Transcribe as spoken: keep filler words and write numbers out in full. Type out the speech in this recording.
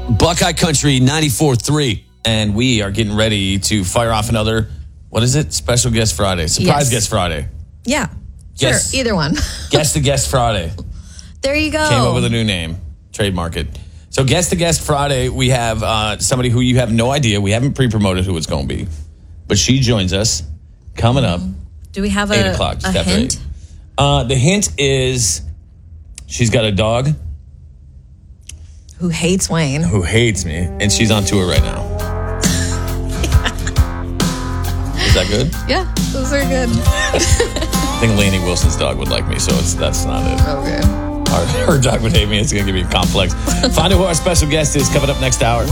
Buckeye Country ninety-four three. And we are getting ready to fire off another, what is it? Special Guest Friday. Surprise Yes. Guest Friday. Yeah. Guess- Sure. Either one. Guest to Guest Friday. There you go. Came up with a new name. Trademark it. So Guest to Guest Friday, we have uh, somebody who you have no idea. We haven't pre-promoted who it's going to be. But she joins us coming up. Do we have eight a, o'clock, just a after hint? eight. Uh, the hint is she's got a dog Who hates Wayne? who hates me, and she's on tour right now. Is that good? Yeah, those are good. I think Lainey Wilson's dog would like me, so it's, that's not it. Okay. Her, her dog would hate me. It's going to give me a complex. Find out who our special guest is coming up next hour.